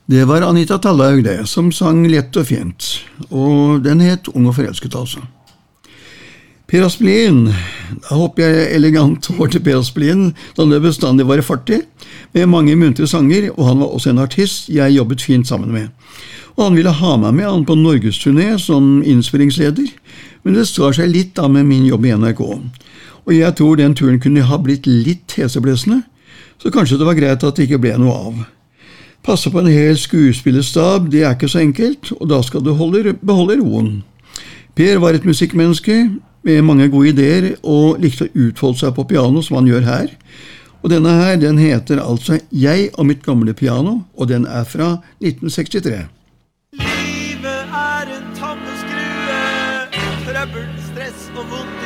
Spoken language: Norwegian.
Det var Anita Tallaug det, som sang lett og fint, og den het Ung og forelsket altså. Per Aspelin, da håper jeg elegant hår til Per Aspelin, da det bestandig var fartig, med mange muntre sanger, og han var også en artist jeg jobbet fint sammen med. Og han ville ha meg med han på Norgesturné som innspillingsleder, men det står seg litt da med min jobb i NRK. Og jeg tror den turen kunne ha blitt litt heseblesende, så kanskje det var greit at det ikke ble noe av. Passe på en hel skuespillerstab, det ikke så enkelt, og da skal du beholde roen. Per var et musikkmenneske med mange gode ideer, og likte å utfolde seg på piano som han gjør her. Og denne her, den heter altså Jeg og mitt gamle piano, og den fra 1963. Livet en tammeskrue, trøbbel, stress og vondt.